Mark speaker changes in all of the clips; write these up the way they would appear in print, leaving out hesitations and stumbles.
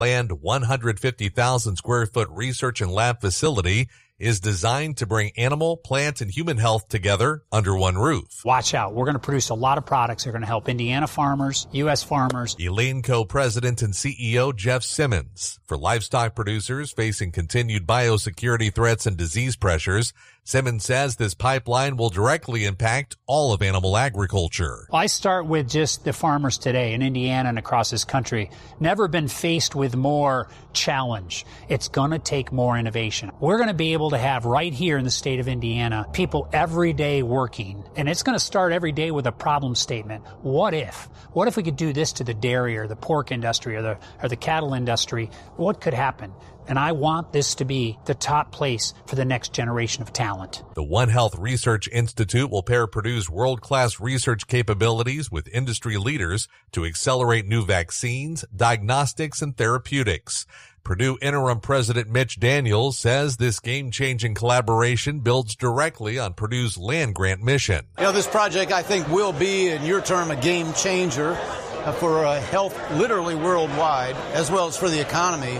Speaker 1: planned 150,000 square foot research and lab facility is designed to bring animal, plant, and human health together under one roof.
Speaker 2: Watch out. We're going to produce a lot of products that are going to help Indiana farmers, U.S. farmers.
Speaker 1: Elanco President and CEO Jeff Simmons. For livestock producers facing continued biosecurity threats and disease pressures, Simmons says this pipeline will directly impact all of animal agriculture.
Speaker 2: I start with just the farmers today in Indiana and across this country. Never been faced with more challenge. It's going to take more innovation. We're going to be able to have right here in the state of Indiana people every day working, and it's going to start every day with a problem statement. What if? What if we could do this to the dairy or the pork industry or the cattle industry? What could happen? And I want this to be the top place for the next generation of talent.
Speaker 1: The One Health Research Institute will pair Purdue's world-class research capabilities with industry leaders to accelerate new vaccines, diagnostics, and therapeutics. Purdue Interim President Mitch Daniels says this game-changing collaboration builds directly on Purdue's land-grant mission.
Speaker 3: This project, I think, will be, in your term, a game changer for health literally worldwide, as well as for the economy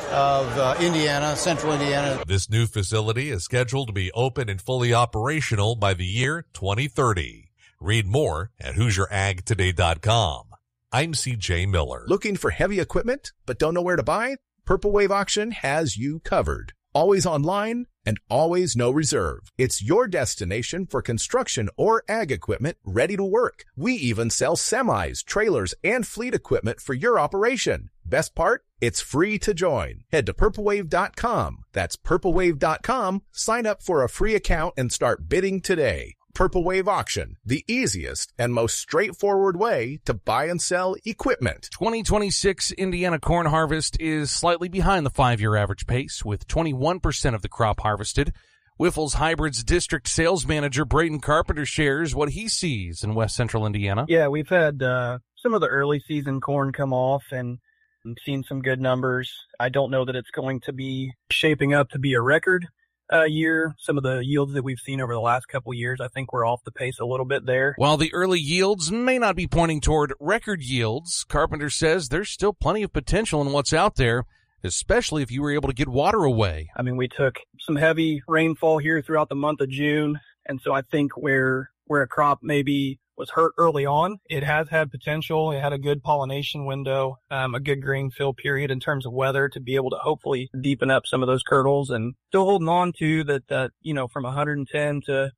Speaker 3: of Indiana, central Indiana.
Speaker 1: This new facility is scheduled to be open and fully operational by the year 2030. Read more at HoosierAgToday.com. I'm CJ Miller.
Speaker 4: Looking for heavy equipment but don't know where to buy? Purple Wave Auction has you covered. Always online and always no reserve. It's your destination for construction or ag equipment ready to work. We even sell semis, trailers, and fleet equipment for your operation. Best part? It's free to join. Head to purplewave.com. That's purplewave.com. Sign up for a free account and start bidding today. Purple Wave Auction, the easiest and most straightforward way to buy and sell equipment.
Speaker 5: 2026 Indiana corn harvest is slightly behind the 5-year average pace, with 21% of the crop harvested. Wyffels Hybrids District Sales Manager Braden Carpenter shares what he sees in West Central Indiana.
Speaker 6: Yeah, we've had some of the early season corn come off and seen some good numbers. I don't know that it's going to be shaping up to be a record year. Some of the yields that we've seen over the last couple of years, I think we're off the pace a little bit there.
Speaker 5: While the early yields may not be pointing toward record yields, Carpenter says there's still plenty of potential in what's out there, especially if you were able to get water away.
Speaker 6: I mean, we took some heavy rainfall here throughout the month of June, and so I think where a crop maybe was hurt early on, it has had potential. It had a good pollination window, a good grain fill period in terms of weather to be able to hopefully deepen up some of those kernels, and still holding on to that, from 110 to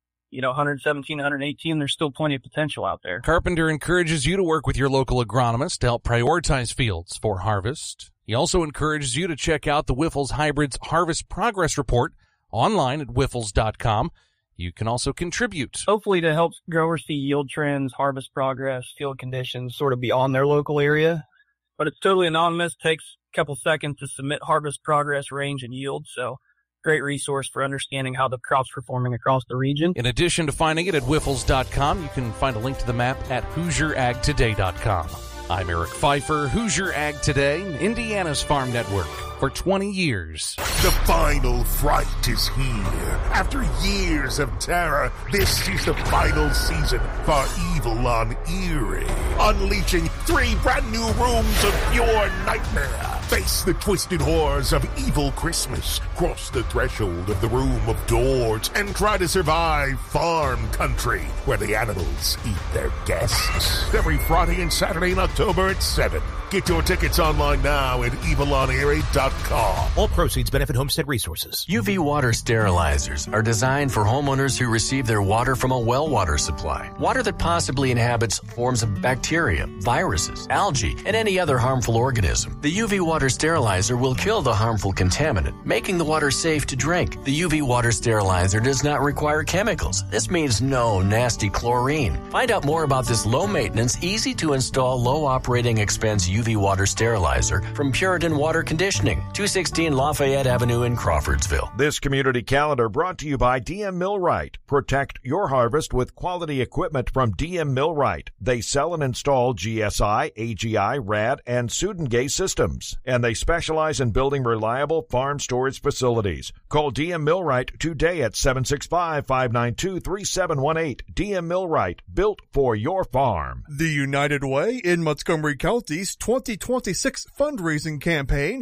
Speaker 6: 117, 118, there's still plenty of potential out there.
Speaker 5: Carpenter encourages you to work with your local agronomist to help prioritize fields for harvest. He also encourages you to check out the Wyffels Hybrids Harvest Progress Report online at wyffels.com. You can also contribute.
Speaker 6: Hopefully to help growers see yield trends, harvest progress, field conditions sort of beyond their local area. But it's totally anonymous. Takes a couple seconds to submit harvest progress, range, and yield. So great resource for understanding how the crop's performing across the region.
Speaker 5: In addition to finding it at wyffels.com, you can find a link to the map at HoosierAgToday.com. I'm Eric Pfeiffer, Hoosier Ag Today, Indiana's Farm Network, for 20 years.
Speaker 7: The final fright is here. After years of terror, this is the final season for Evil on Erie. Unleashing 3 brand new rooms of pure nightmare. Face the twisted horrors of Evil Christmas. Cross the threshold of the Room of Doors and try to survive farm country where the animals eat their guests. Every Friday and Saturday in October at 7. Get your tickets online now at evilonerie.com.
Speaker 8: All proceeds benefit Homestead Resources.
Speaker 9: UV water sterilizers are designed for homeowners who receive their water from a well water supply. Water that possibly inhabits forms of bacteria, viruses, algae, and any other harmful organism. The UV water sterilizer will kill the harmful contaminant, making the water safe to drink. The UV water sterilizer does not require chemicals. This means no nasty chlorine. Find out more about this low-maintenance, easy-to-install, low-operating expense UV water sterilizer from Puritan Water Conditioning, 216 Lafayette Avenue in Crawfordsville.
Speaker 10: This community calendar brought to you by DM Millwright. Protect your harvest with quality equipment from DM Millwright. They sell and install GSI, AGI, RAD, and Sudengate systems, and they specialize in building reliable farm storage facilities. Call DM Millwright today at 765-592-3718. DM Millwright, built for your farm.
Speaker 11: The United Way in Montgomery County's 2026 fundraising campaign